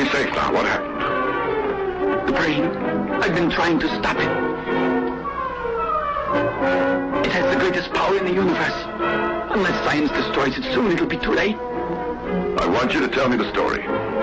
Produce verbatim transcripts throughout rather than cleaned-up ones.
safe now. What happened? The brain. I've been trying to stop it. It has the greatest power in the universe. Unless science destroys it soon, it'll be too late. I want you to tell me the story.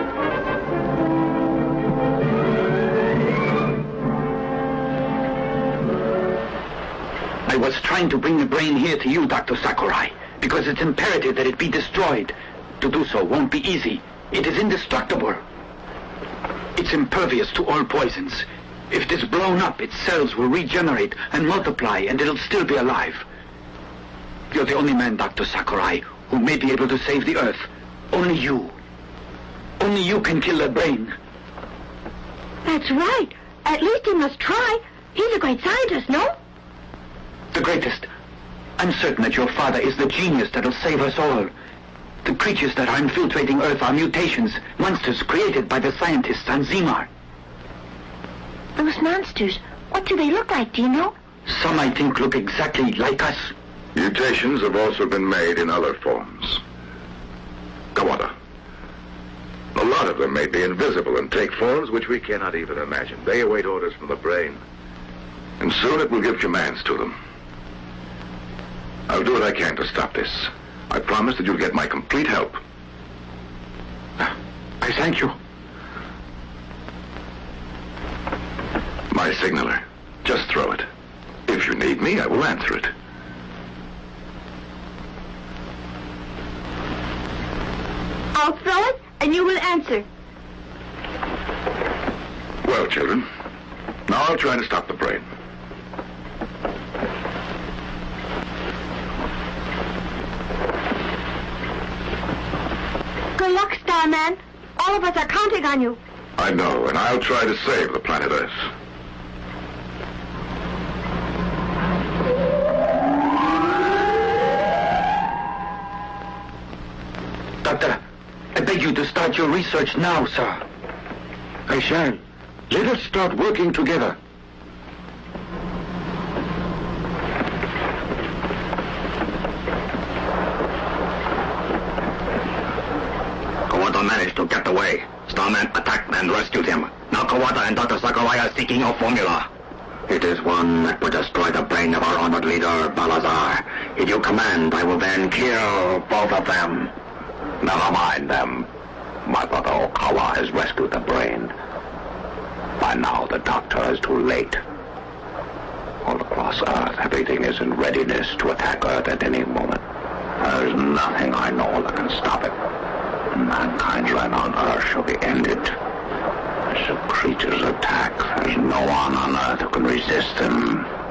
I was trying to bring the brain here to you, Doctor Sakurai, because it's imperative that it be destroyed. To do so won't be easy. It is indestructible. It's impervious to all poisons. If it is blown up, its cells will regenerate and multiply, and it'll still be alive. You're the only man, Doctor Sakurai, who may be able to save the Earth. Only you. Only you can kill the brain. That's right. At least he must try. He's a great scientist, no? The greatest. I'm certain that your father is the genius that'll save us all. The creatures that are infiltrating Earth are mutations, monsters created by the scientists on Zemar. Those monsters, what do they look like, do you know? Some, I think, look exactly like us. Mutations have also been made in other forms. Kawada. A lot of them may be invisible and take forms which we cannot even imagine. They await orders from the brain. And soon it will give commands to them. I'll do what I can to stop this. I promise that you'll get my complete help. I thank you. My signaler. Just throw it. If you need me, I will answer it. I'll throw it, and you will answer. Well, children, now I'll try to stop the brain. Good luck, Starman. All of us are counting on you. I know, and I'll try to save the planet Earth. Doctor, I beg you to start your research now, sir. I shall. Let us start working together. Kawada managed to get away. Starman attacked and rescued him. Now Kawada and Doctor Sakurai are seeking your formula. It is one that will destroy the brain of our honored leader, Balazar. If you command, I will then kill both of them. Never mind them. My brother Okawa has rescued the brain. By now, the doctor is too late. All across Earth, everything is in readiness to attack Earth at any moment. There is nothing I know that can stop it. Mankind's reign on Earth shall be ended. As the creatures attack, there's no one on Earth who can resist them.